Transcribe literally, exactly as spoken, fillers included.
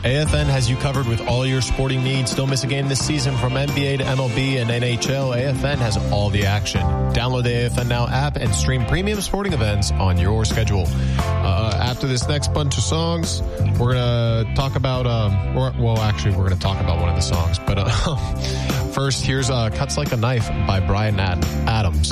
A F N has you covered with all your sporting needs. Don't miss a game this season from N B A to M L B and N H L. A F N has all the action. Download the A F N Now app and stream premium sporting events on your schedule. Uh, after this next bunch of songs, we're going to talk about, um, or, well, actually, we're going to talk about one of the songs. But uh, first, here's uh, Cuts Like a Knife by Bryan Ad- Adams.